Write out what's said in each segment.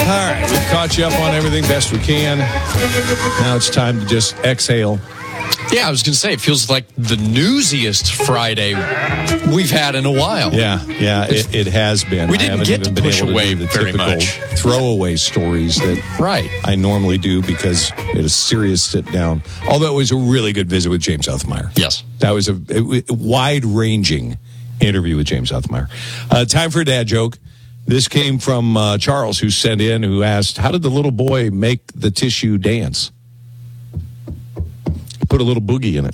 right, we've caught you up on everything best we can. Now it's time to just exhale. Yeah, I was going to say, it feels like the newsiest Friday we've had in a while. Yeah, it has been. We didn't get to push away very much. Throwaway stories that I normally do because it is a serious sit down. Although it was a really good visit with James Uthmeyer. Yes. That was a wide-ranging interview with James Uthmeyer. Time for a dad joke. This came from Charles, who sent in, who asked, how did the little boy make the tissue dance? Put a little boogie in it.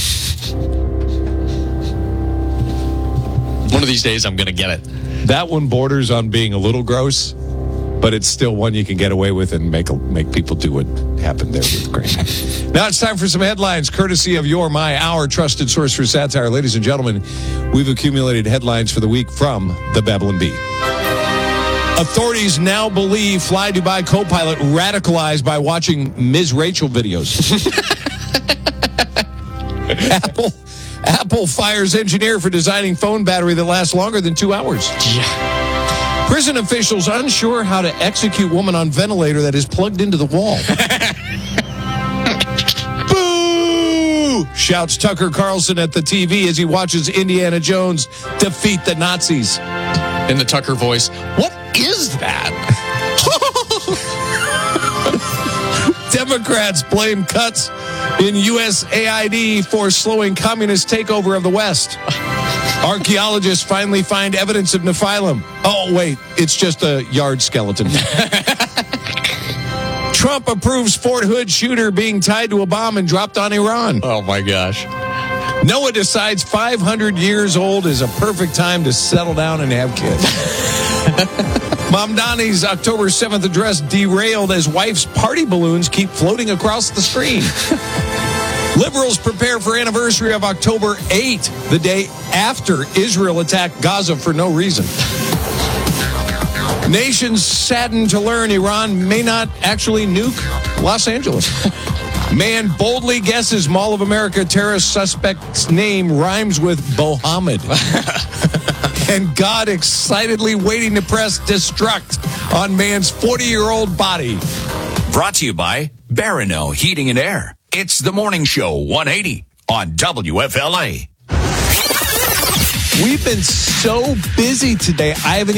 One of these days, I'm going to get it. That one borders on being a little gross, but it's still one you can get away with and make people do what happened there with Grant. Now it's time for some headlines, courtesy of our trusted source for satire. Ladies and gentlemen, we've accumulated headlines for the week from the Babylon Bee. Authorities now believe Fly Dubai co-pilot radicalized by watching Ms. Rachel videos. Apple fires engineer for designing phone battery that lasts longer than 2 hours. Yeah. Prison officials unsure how to execute woman on ventilator that is plugged into the wall. Boo! Shouts Tucker Carlson at the TV as he watches Indiana Jones defeat the Nazis. In the Tucker voice, what is that? Democrats blame cuts in USAID for slowing communist takeover of the West. Archaeologists finally find evidence of Nephilim. Oh, wait, it's just a yard skeleton. Trump approves Fort Hood shooter being tied to a bomb and dropped on Iran. Oh, my gosh. Noah decides 500 years old is a perfect time to settle down and have kids. Mamdani's October 7th address derailed as wife's party balloons keep floating across the screen. Liberals prepare for anniversary of October 8th, the day after Israel attacked Gaza for no reason. Nations saddened to learn Iran may not actually nuke Los Angeles. Man boldly guesses Mall of America terrorist suspect's name rhymes with Mohammed. And God excitedly waiting to press destruct on man's 40-year-old body. Brought to you by Barano Heating and Air. It's the Morning Show 180 on WFLA. We've been so busy today.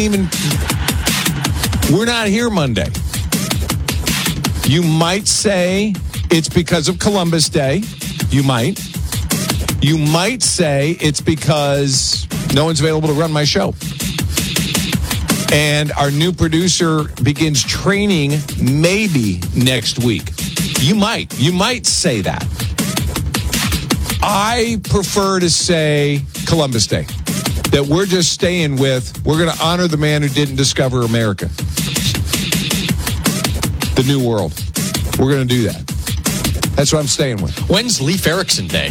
We're not here Monday. You might say it's because of Columbus Day. You might. You might say it's because no one's available to run my show. And our new producer begins training maybe next week. You might say that. I prefer to say Columbus Day. That we're just staying with, we're going to honor the man who didn't discover America. The New World. We're going to do that. That's what I'm staying with. When's Leif Erikson Day?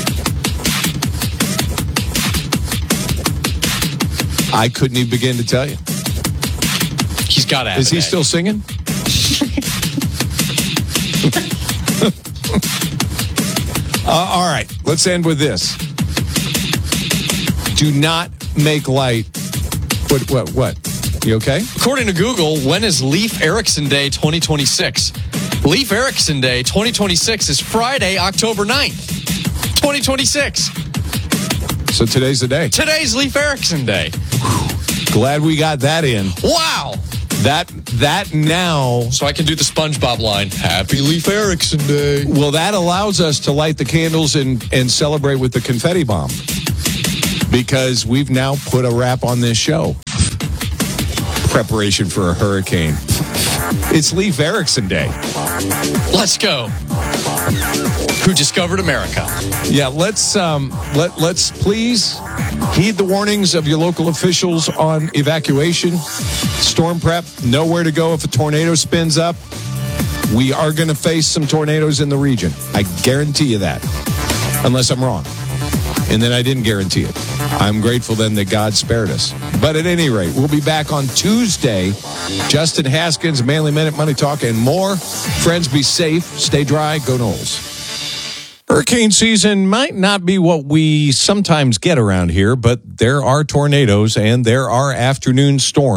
I couldn't even begin to tell you. He's got to have Is he still singing? All right, let's end with this. Do not make light. What? You okay? According to Google, when is Leif Erikson Day 2026? Leif Erikson Day 2026 is Friday, October 9th, 2026. So today's the day. Today's Leif Erikson Day. Glad we got that in. Wow. That now. So I can do the SpongeBob line. Happy Leif Erikson Day. Well, that allows us to light the candles and celebrate with the confetti bomb. Because we've now put a wrap on this show. Preparation for a hurricane. It's Leif Erikson Day. Let's go. Who discovered America? Yeah, let's please heed the warnings of your local officials on evacuation, storm prep, know where to go if a tornado spins up. We are going to face some tornadoes in the region. I guarantee you that, unless I'm wrong. And then I didn't guarantee it. I'm grateful then that God spared us. But at any rate, we'll be back on Tuesday. Justin Haskins, Manly Minute, Money Talk, and more. Friends, be safe, stay dry, go Noles. Hurricane season might not be what we sometimes get around here, but there are tornadoes and there are afternoon storms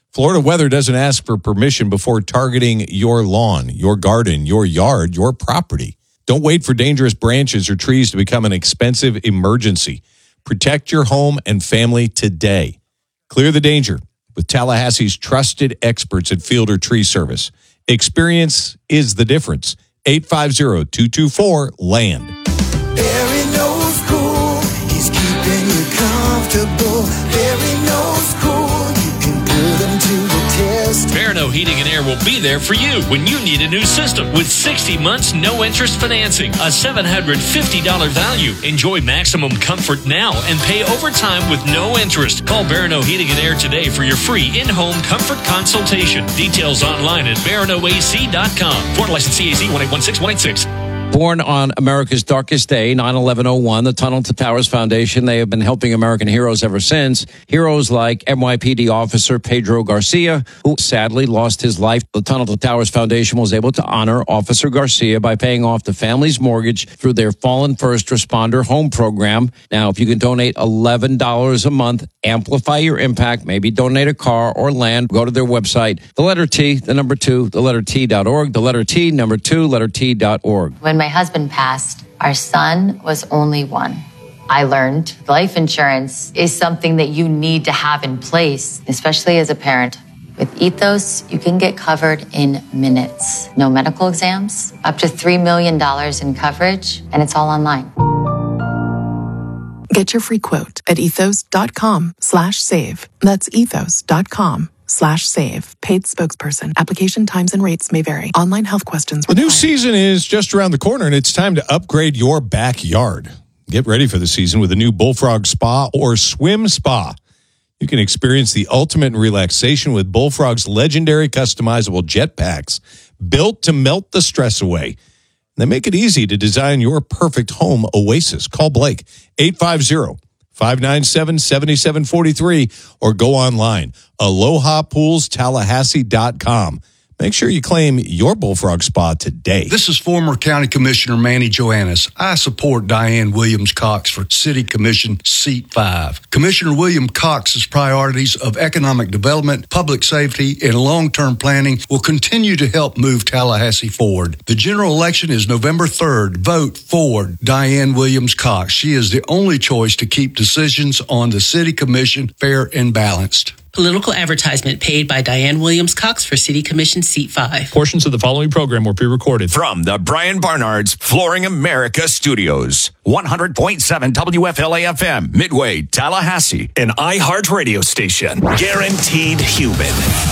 Florida Weather doesn't ask for permission before targeting your lawn, your garden, your yard, your property. Don't wait for dangerous branches or trees to become an expensive emergency. Protect your home and family today. Clear the danger with Tallahassee's trusted experts at Fielder Tree Service. Experience is the difference. 850-224-LAND. Barry knows cool. He's keeping you comfortable. Barry knows cool. You can put him to the test. Barano Heating and Air will be there for you when you need a new system with 60 months no interest financing, a $750 value. Enjoy maximum comfort now and pay over time with no interest. Call Barano Heating and Air today for your free in-home comfort consultation. Details online at baranoac.com. Florida license CAC 1816186. Born on America's darkest day, 9/11/01, the Tunnel to Towers Foundation, they have been helping American heroes ever since. Heroes like NYPD officer Pedro Garcia, who sadly lost his life. The Tunnel to Towers Foundation was able to honor Officer Garcia by paying off the family's mortgage through their Fallen First Responder Home Program. Now, if you can donate $11 a month, amplify your impact, maybe donate a car or land, go to their website, the letter T, the number 2, the letter T.org, the letter T, number 2, letter T.org. When my husband passed, our son was only 1. I learned life insurance is something that you need to have in place, especially as a parent. With Ethos, you can get covered in minutes. No medical exams, up to $3 million in coverage, and it's all online. Get your free quote at ethos.com/save. That's ethos.com/save. Paid spokesperson. Application times and rates may vary. Online health questions The new season is just around the corner, and it's time to upgrade your backyard. Get ready for the season with a new Bullfrog Spa or Swim Spa. You can experience the ultimate in relaxation with Bullfrog's legendary customizable jet packs, built to melt the stress away. They make it easy to design your perfect home oasis. Call Blake, 850-597-7743, or go online, AlohaPoolsTallahassee.com. Make sure you claim your Bullfrog Spa today. This is former County Commissioner Manny Joannis. I support Diane Williams Cox for City Commission Seat 5. Commissioner William Cox's priorities of economic development, public safety, and long-term planning will continue to help move Tallahassee forward. The general election is November 3rd. Vote for Diane Williams Cox. She is the only choice to keep decisions on the City Commission fair and balanced. Political advertisement paid by Diane Williams Cox for City Commission Seat 5. Portions of the following program were pre-recorded. From the Brian Barnard's Flooring America Studios, 100.7 WFLA-FM, Midway, Tallahassee, an iHeart radio station. Guaranteed human.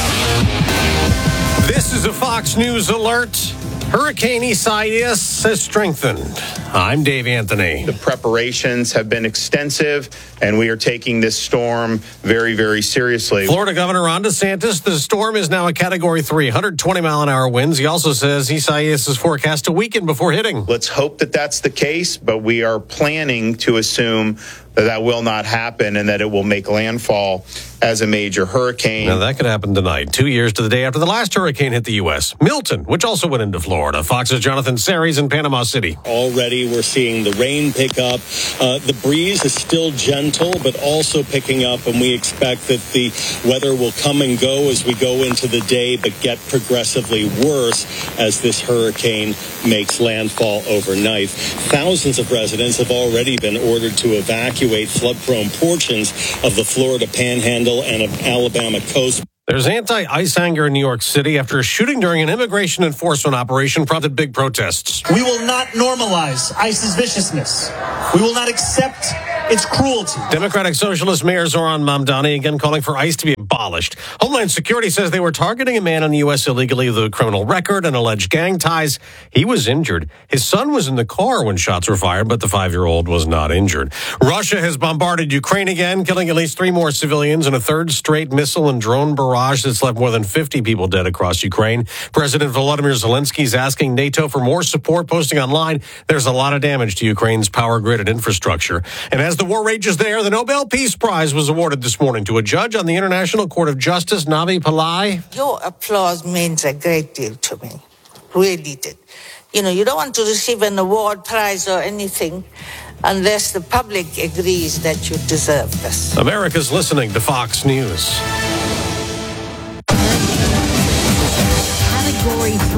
This is a Fox News alert. Hurricane Isaias has strengthened. I'm Dave Anthony. The preparations have been extensive, and we are taking this storm very, very seriously. Florida Governor Ron DeSantis, the storm is now a Category 3, 120-mile-an-hour winds. He also says Isaias is forecast to weaken before hitting. Let's hope that that's the case, but we are planning to assume that will not happen and that it will make landfall as a major hurricane. Now, that could happen tonight, 2 years to the day after the last hurricane hit the U.S. Milton, which also went into Florida. Fox's Jonathan Series in Panama City. Already we're seeing the rain pick up. The breeze is still gentle, but also picking up, and we expect that the weather will come and go as we go into the day, but get progressively worse as this hurricane makes landfall overnight. Thousands of residents have already been ordered to evacuate flood-prone portions of the Florida Panhandle and of Alabama coast. There's anti-ICE anger in New York City after a shooting during an immigration enforcement operation prompted big protests. We will not normalize ICE's viciousness. We will not accept its cruelty. Democratic Socialist Mayor Zoran Mamdani again calling for ICE to be abolished. Homeland Security says they were targeting a man in the U.S. illegally with a criminal record and alleged gang ties. He was injured. His son was in the car when shots were fired, but the 5-year-old was not injured. Russia has bombarded Ukraine again, killing at least 3 more civilians in a third straight missile and drone barrage that's left more than 50 people dead across Ukraine. President Volodymyr Zelensky is asking NATO for more support, posting online, there's a lot of damage to Ukraine's power grid and infrastructure. And as the war rages there, the Nobel Peace Prize was awarded this morning to a judge on the International Court of Justice, Navi Pillai. Your applause means a great deal to me. Really did. You know, you don't want to receive an award, prize, or anything unless the public agrees that you deserve this. America's listening to Fox News.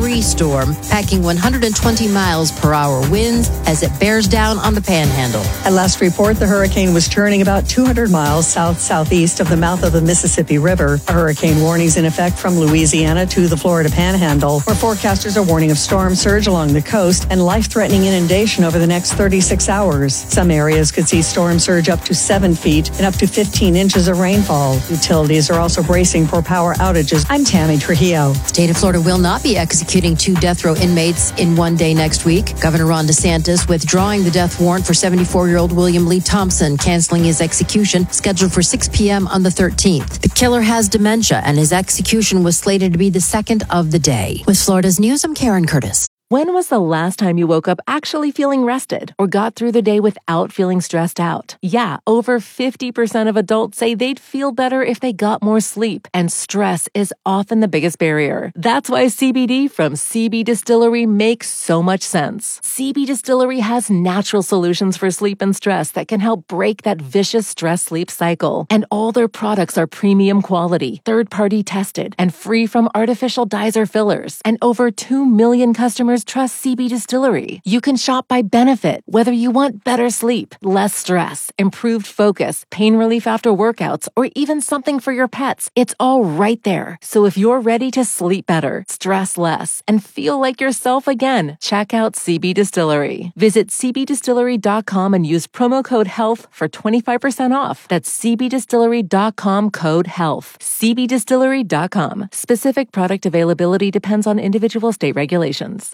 storm, packing 120 miles per hour winds as it bears down on the Panhandle. At last report, the hurricane was turning about 200 miles south-southeast of the mouth of the Mississippi River. A hurricane warnings in effect from Louisiana to the Florida Panhandle, where forecasters are warning of storm surge along the coast and life-threatening inundation over the next 36 hours. Some areas could see storm surge up to 7 feet and up to 15 inches of rainfall. Utilities are also bracing for power outages. I'm Tammy Trujillo. State of Florida will not be executing 2 death row inmates in one day next week. Governor Ron DeSantis withdrawing the death warrant for 74-year-old William Lee Thompson, canceling his execution scheduled for 6 p.m. on the 13th. The killer has dementia, and his execution was slated to be the second of the day. With Florida's News, I'm Karen Curtis. When was the last time you woke up actually feeling rested or got through the day without feeling stressed out? Yeah, over 50% of adults say they'd feel better if they got more sleep, and stress is often the biggest barrier. That's why CBD from CB Distillery makes so much sense. CB Distillery has natural solutions for sleep and stress that can help break that vicious stress-sleep cycle. And all their products are premium quality, third-party tested, and free from artificial dyes or fillers. And over 2 million customers trust CB Distillery. You can shop by benefit, whether you want better sleep, less stress, improved focus, pain relief after workouts, or even something for your pets. It's all right there. So if you're ready to sleep better, stress less, and feel like yourself again, check out CB Distillery. Visit cbdistillery.com and use promo code HEALTH for 25% off. That's cbdistillery.com code HEALTH. cbdistillery.com. Specific product availability depends on individual state regulations.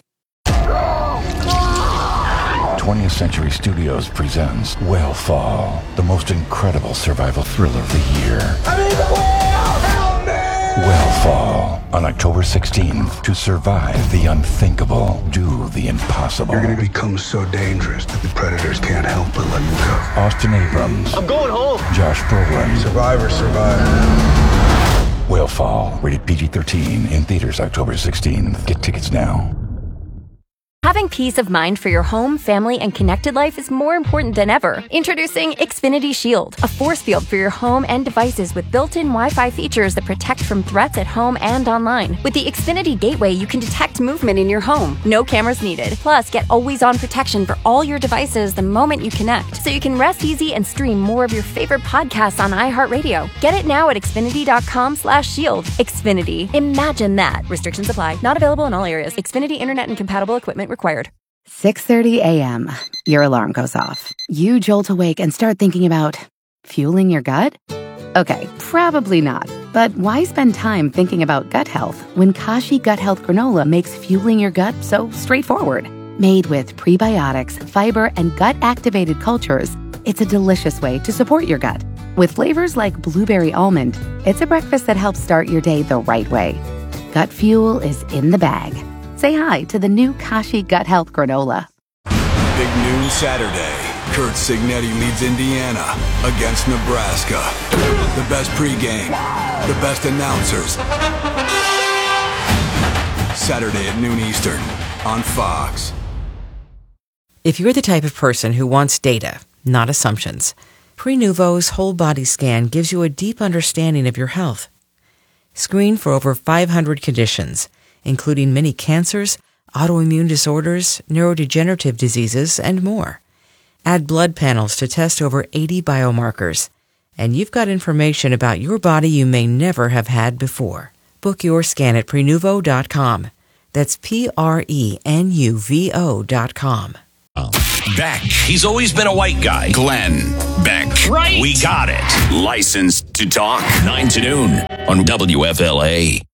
20th Century Studios presents Whale the most incredible survival thriller of the year. Whale on October 16th. To survive the unthinkable, do the impossible. You're going to become so dangerous that the predators can't help but let you go. Austin Abrams. I'm going home. Josh Brolin. Survivor. Whale, rated PG-13, in theaters October 16th. Get tickets now. Having peace of mind for your home, family, and connected life is more important than ever. Introducing Xfinity Shield, a force field for your home and devices with built-in Wi-Fi features that protect from threats at home and online. With the Xfinity Gateway, you can detect movement in your home. No cameras needed. Plus, get always-on protection for all your devices the moment you connect, so you can rest easy and stream more of your favorite podcasts on iHeartRadio. Get it now at Xfinity.com/shield. Xfinity. Imagine that. Restrictions apply. Not available in all areas. Xfinity Internet and compatible equipment required. 6:30 a.m. Your alarm goes off. You jolt awake and start thinking about fueling your gut? Okay, probably not. But why spend time thinking about gut health when Kashi Gut Health Granola makes fueling your gut so straightforward? Made with prebiotics, fiber, and gut-activated cultures, it's a delicious way to support your gut. With flavors like blueberry almond, it's a breakfast that helps start your day the right way. Gut fuel is in the bag. Say hi to the new Kashi Gut Health Granola. Big noon Saturday. Kurt Signetti leads Indiana against Nebraska. The best pregame, the best announcers. Saturday at noon Eastern on Fox. If you're the type of person who wants data, not assumptions, Prenuvo's whole body scan gives you a deep understanding of your health. Screen for over 500 conditions, including many cancers, autoimmune disorders, neurodegenerative diseases, and more. Add blood panels to test over 80 biomarkers, and you've got information about your body you may never have had before. Book your scan at Prenuvo.com. That's Prenuvo.com. Beck. He's always been a white guy. Glenn Beck. Right. We got it. Licensed to talk 9 to noon on WFLA.